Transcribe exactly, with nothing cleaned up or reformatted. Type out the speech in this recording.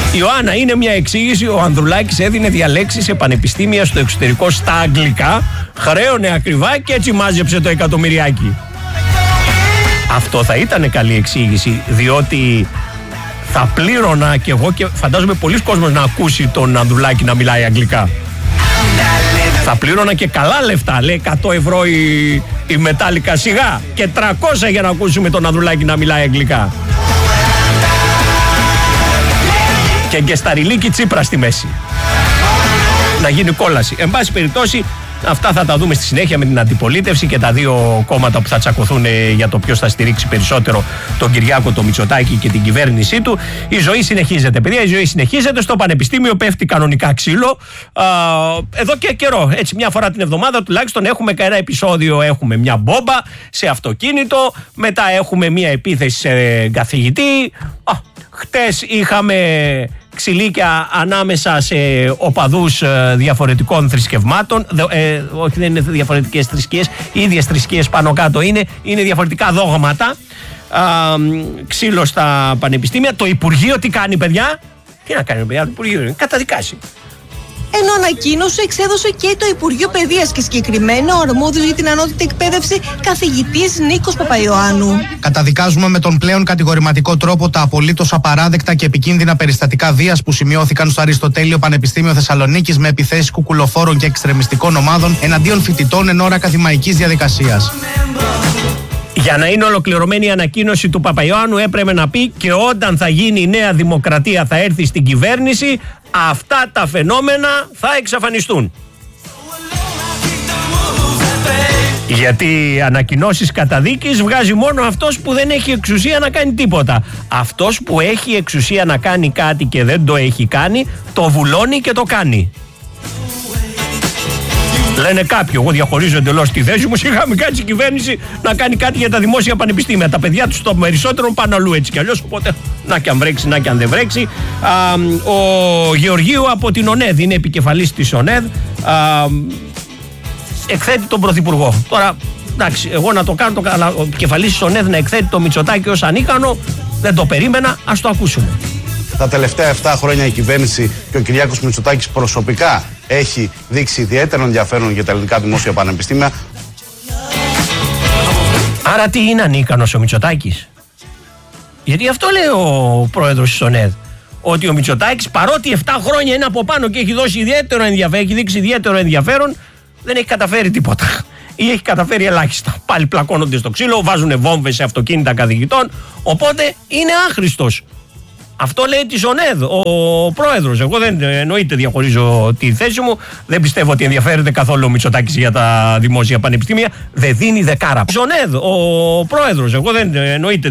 Ιωάννα, είναι μια εξήγηση. Ο Ανδρουλάκης έδινε διαλέξεις σε πανεπιστήμια στο εξωτερικό στα αγγλικά, χρέωνε ακριβά και έτσι μάζεψε το εκατομμυριάκι. Αυτό θα ήταν καλή εξήγηση, διότι θα πλήρωνα κι εγώ και φαντάζομαι πολλοί κόσμος να ακούσει τον Ανδρουλάκη να μιλάει αγγλικά. Θα πλήρωνα και καλά λεφτά, λέει εκατό ευρώ η, η Μετάλλικα σιγά και τριακόσια για να ακούσουμε τον Ανδρουλάκη να μιλάει αγγλικά. Και γκεσταριλίκη Τσίπρα στη μέση. Να γίνει κόλαση. Εν πάση περιπτώσει, αυτά θα τα δούμε στη συνέχεια με την αντιπολίτευση και τα δύο κόμματα που θα τσακωθούν για το ποιος θα στηρίξει περισσότερο τον Κυριάκο, τον Μητσοτάκη και την κυβέρνησή του. Η ζωή συνεχίζεται, παιδιά. Η ζωή συνεχίζεται. Στο πανεπιστήμιο πέφτει κανονικά ξύλο. Α, εδώ και καιρό. Έτσι, μια φορά την εβδομάδα τουλάχιστον έχουμε ένα επεισόδιο. Έχουμε μια μπόμπα σε αυτοκίνητο. Μετά έχουμε μια επίθεση σε καθηγητή. Α, χτες είχαμε ξυλίκια ανάμεσα σε οπαδούς ε, διαφορετικών θρησκευμάτων. Ε, όχι, δεν είναι διαφορετικές θρησκείες, ίδιες θρησκείες πάνω κάτω είναι, είναι διαφορετικά δόγματα. Ε, ξύλο στα πανεπιστήμια. Το Υπουργείο τι κάνει, παιδιά? Τι να κάνει, παιδιά? Το Υπουργείο καταδικάσει. Ενώ ανακοίνωσε, εξέδωσε και το Υπουργείο Παιδείας και συγκεκριμένα ο αρμόδιος για την ανώτατη εκπαίδευση καθηγητής Νίκος Παπαϊωάννου. Καταδικάζουμε με τον πλέον κατηγορηματικό τρόπο τα απολύτως απαράδεκτα και επικίνδυνα περιστατικά βίας που σημειώθηκαν στο Αριστοτέλειο Πανεπιστήμιο Θεσσαλονίκης με επιθέσεις κουκουλοφόρων και εξτρεμιστικών ομάδων εναντίον φοιτητών εν ώρα ακαδημαϊκής διαδικασίας. Για να είναι ολοκληρωμένη η ανακοίνωση του Παπαϊωάννου έπρεπε να πει και όταν θα γίνει η Νέα Δημοκρατία θα έρθει στην κυβέρνηση, αυτά τα φαινόμενα θα εξαφανιστούν. Γιατί ανακοινώσεις καταδίκης βγάζει μόνο αυτός που δεν έχει εξουσία να κάνει τίποτα. Αυτός που έχει εξουσία να κάνει κάτι και δεν το έχει κάνει, το βουλώνει και το κάνει. Λένε κάποιοι, εγώ διαχωρίζω εντελώς τη θέση μου. Σιγά μην κάτσει η κυβέρνηση να κάνει κάτι για τα δημόσια πανεπιστήμια. Τα παιδιά τους το περισσότερο πάνε αλλού έτσι κι αλλιώς. Οπότε, να κι αν βρέξει, να κι αν δεν βρέξει. Α, ο Γεωργίου από την ΟΝΕΔ είναι επικεφαλής της ΟΝΕΔ. Α, εκθέτει τον Πρωθυπουργό. Τώρα, εντάξει, εγώ να το κάνω, το, αλλά ο επικεφαλής της ΟΝΕΔ να εκθέτει το Μητσοτάκη ως ανίκανο, δεν το περίμενα. Ας το ακούσουμε. Τα τελευταία επτά χρόνια η κυβέρνηση και ο Κυριάκος Μητσοτάκης προσωπικά έχει δείξει ιδιαίτερο ενδιαφέρον για τα ελληνικά δημόσια πανεπιστήμια. Άρα τι είναι ανίκανος ο Μητσοτάκης? Γιατί αυτό λέει ο πρόεδρος της ΟΝΕΔ. Ότι ο Μητσοτάκης, παρότι επτά χρόνια είναι από πάνω και έχει δώσει ιδιαίτερο ενδιαφέρον, έχει δείξει ιδιαίτερο ενδιαφέρον, δεν έχει καταφέρει τίποτα. Ή έχει καταφέρει ελάχιστα. Πάλι πλακώνονται στο ξύλο, βάζουν βόμβες σε αυτοκίνητα καθηγητών. Οπότε είναι άχρηστος. Αυτό λέει της ΟΝΕΔ ο πρόεδρος. Εγώ δεν εννοείται διαχωρίζω τη θέση μου. Δεν πιστεύω ότι ενδιαφέρεται καθόλου ο Μητσοτάκης για τα δημόσια πανεπιστήμια. Δεν δίνει δεκάρα. Της ΟΝΕΔ ο πρόεδρος. Εγώ δεν εννοείται